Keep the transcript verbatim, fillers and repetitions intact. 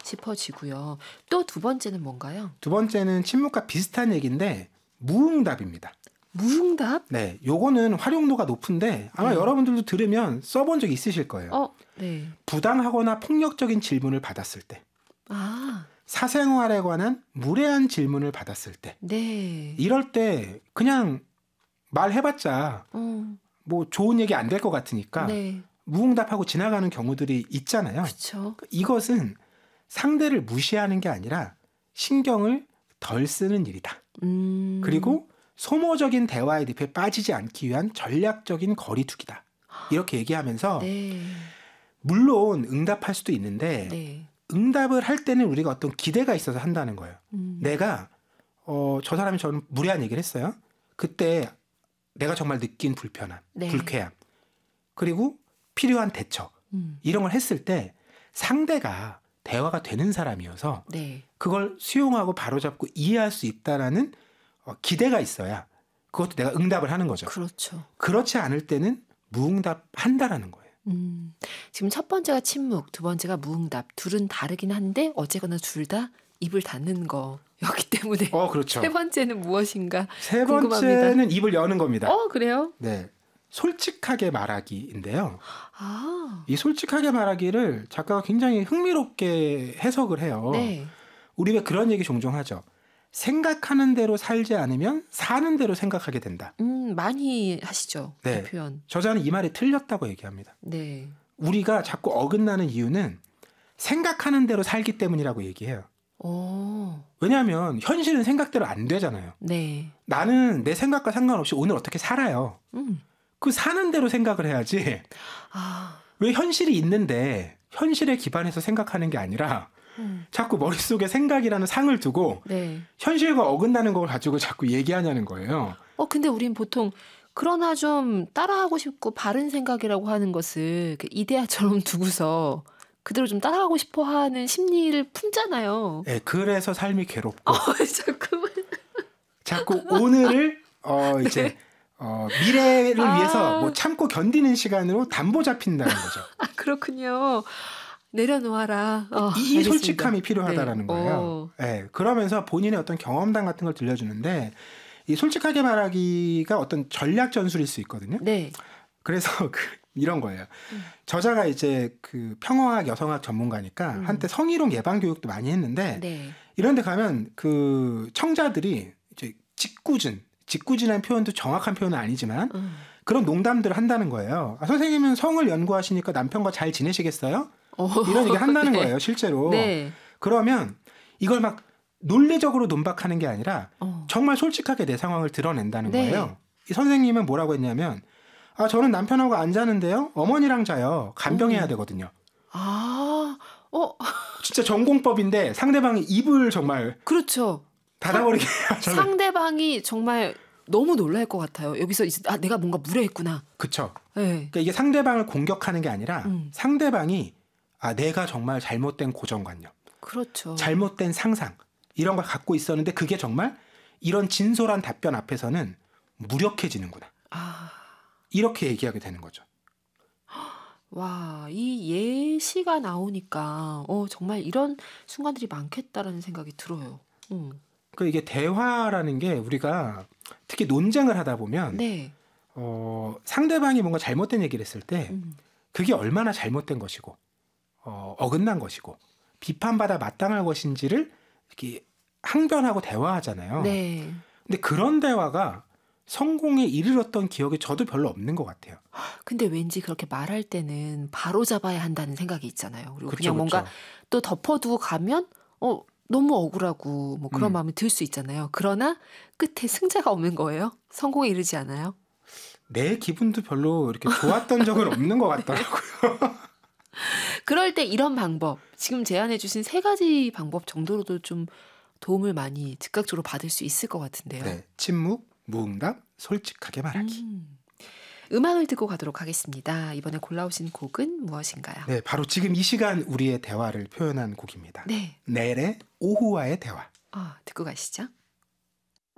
싶어지고요. 또 두 번째는 뭔가요? 두 번째는 침묵과 비슷한 얘기인데 무응답입니다. 무응답? 네, 요거는 활용도가 높은데 아마 네. 여러분들도 들으면 써본 적 있으실 거예요. 어, 네. 부당하거나 폭력적인 질문을 받았을 때, 아, 사생활에 관한 무례한 질문을 받았을 때, 네. 이럴 때 그냥 말해봤자 어, 뭐 좋은 얘기 안 될 것 같으니까 네. 무응답하고 지나가는 경우들이 있잖아요. 그렇죠. 이것은 상대를 무시하는 게 아니라 신경을 덜 쓰는 일이다. 음. 그리고 소모적인 대화의 늪에 빠지지 않기 위한 전략적인 거리두기다. 이렇게 얘기하면서 네. 물론 응답할 수도 있는데 네. 응답을 할 때는 우리가 어떤 기대가 있어서 한다는 거예요. 음. 내가 어, 저 사람이 저는 무례한 얘기를 했어요. 그때 내가 정말 느낀 불편함, 네. 불쾌함, 그리고 필요한 대처 음. 이런 걸 했을 때 상대가 대화가 되는 사람이어서 네. 그걸 수용하고 바로잡고 이해할 수 있다라는 어, 기대가 있어야 그것도 내가 응답을 하는 거죠. 그렇죠. 그렇지 않을 때는 무응답한다라는 거예요. 음. 지금 첫 번째가 침묵, 두 번째가 무응답. 둘은 다르긴 한데 어쨌거나 둘 다 입을 닫는 거였기 때문에 어, 그렇죠. 세 번째는 무엇인가 세 궁금합니다. 번째는 입을 여는 겁니다. 어, 그래요? 네, 솔직하게 말하기인데요. 아, 이 솔직하게 말하기를 작가가 굉장히 흥미롭게 해석을 해요. 네. 우리 왜 그런 얘기 종종 하죠. 생각하는 대로 살지 않으면 사는 대로 생각하게 된다. 음, 많이 하시죠. 네. 이 표현. 저자는 이 말이 틀렸다고 얘기합니다. 네. 우리가 자꾸 어긋나는 이유는 생각하는 대로 살기 때문이라고 얘기해요. 오, 왜냐하면 현실은 생각대로 안 되잖아요. 네. 나는 내 생각과 상관없이 오늘 어떻게 살아요. 음. 그 사는 대로 생각을 해야지. 아, 왜 현실이 있는데 현실에 기반해서 생각하는 게 아니라 음. 자꾸 머릿속에 생각이라는 상을 두고 네. 현실과 어긋나는 걸 가지고 자꾸 얘기하냐는 거예요. 어, 근데 우린 보통 그러나 좀 따라하고 싶고 바른 생각이라고 하는 것을 그 이데아처럼 두고서 그대로 좀 따라하고 싶어 하는 심리를 품잖아요. 네, 그래서 삶이 괴롭고 어, 자꾸만. 자꾸 오늘을 어 이제 네. 어, 미래를 아. 위해서 뭐 참고 견디는 시간으로 담보 잡힌다는 거죠. 아, 그렇군요. 내려놓아라. 어, 이, 이 알겠습니다. 솔직함이 필요하다라는 네. 거예요. 오. 네, 그러면서 본인의 어떤 경험담 같은 걸 들려주는데 이 솔직하게 말하기가 어떤 전략 전술일 수 있거든요. 네. 그래서 그, 이런 거예요. 음. 저자가 이제 그 평화학 여성학 전문가니까 음. 한때 성희롱 예방 교육도 많이 했는데 네. 이런 데 가면 그 청자들이 이제 짓궂은 짓궂은한 표현도 정확한 표현은 아니지만 음. 그런 농담들을 한다는 거예요. 아, 선생님은 성을 연구하시니까 남편과 잘 지내시겠어요? 어. 이런 얘기 한다는 네. 거예요, 실제로. 네. 그러면 이걸 막 논리적으로 논박하는 게 아니라 어. 정말 솔직하게 내 상황을 드러낸다는 네. 거예요. 이 선생님은 뭐라고 했냐면 아, 저는 남편하고 안 자는데요. 어머니랑 자요. 간병해야 음. 되거든요. 아, 어, 진짜 전공법인데 상대방이 입을 정말 그렇죠. 닫아버리게 해요. 저는. 상대방이 정말 너무 놀랄 것 같아요. 여기서 이제 아, 내가 뭔가 무례했구나. 그쵸. 네. 그러니까 이게 상대방을 공격하는 게 아니라 음. 상대방이 아, 내가 정말 잘못된 고정관념, 그렇죠. 잘못된 상상 이런 걸 갖고 있었는데 그게 정말 이런 진솔한 답변 앞에서는 무력해지는구나. 아, 이렇게 얘기하게 되는 거죠. 와, 이 예시가 나오니까 어, 정말 이런 순간들이 많겠다라는 생각이 들어요. 음. 그 이게 대화라는 게 우리가 특히 논쟁을 하다 보면 네. 어, 상대방이 뭔가 잘못된 얘기를 했을 때 음. 그게 얼마나 잘못된 것이고 어, 어긋난 것이고 비판받아 마땅할 것인지를 이렇게 항변하고 대화하잖아요. 네. 근데 그런 대화가 성공에 이르렀던 기억이 저도 별로 없는 것 같아요. 근데 왠지 그렇게 말할 때는 바로 잡아야 한다는 생각이 있잖아요. 그리고 그쵸, 그냥 뭔가 그쵸. 또 덮어두고 가면 어 너무 억울하고 뭐 그런 음. 마음이 들 수 있잖아요. 그러나 끝에 승자가 없는 거예요. 성공에 이르지 않아요. 내 기분도 별로 이렇게 좋았던 적은 없는 것 같더라고요. 그럴 때 이런 방법, 지금 제안해 주신 세 가지 방법 정도로도 좀 도움을 많이 즉각적으로 받을 수 있을 것 같은데요. 네, 침묵, 무응답, 솔직하게 말하기. 음. 음악을 듣고 가도록 하겠습니다. 이번에 골라오신 곡은 무엇인가요? 네, 바로 지금 이 시간 우리의 대화를 표현한 곡입니다. 네. 넬의 오후와의 대화. 아, 듣고 가시죠.